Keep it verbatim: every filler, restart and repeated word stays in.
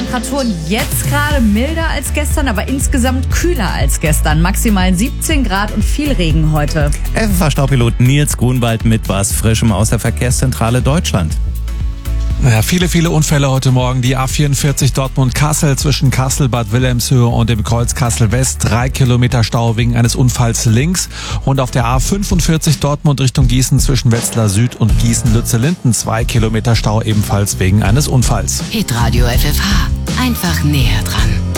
Temperaturen jetzt gerade milder als gestern, aber insgesamt kühler als gestern. Maximal siebzehn Grad und viel Regen heute. F F H-Staupilot Nils Grunwald mit was Frischem aus der Verkehrszentrale Deutschland. Ja, viele, viele Unfälle heute Morgen. Die A vierundvierzig Dortmund-Kassel zwischen Kassel-Bad Wilhelmshöhe und dem Kreuz Kassel-West. Drei Kilometer Stau wegen eines Unfalls links. Und auf der A fünfundvierzig Dortmund Richtung Gießen zwischen Wetzlar Süd und Gießen-Lützellinden. Zwei Kilometer Stau ebenfalls wegen eines Unfalls. Hitradio F F H. Einfach näher dran.